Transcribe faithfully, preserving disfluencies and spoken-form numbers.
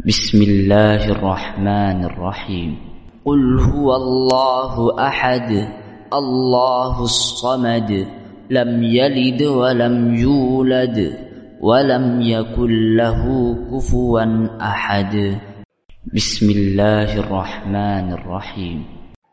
Bismillahirrahmanirrahim. Qul huwallahu ahad, Allahus samad, lam yalid wa lam yulad, wa lam yakul lahu kufuwan ahad. Bismillahirrahmanirrahim.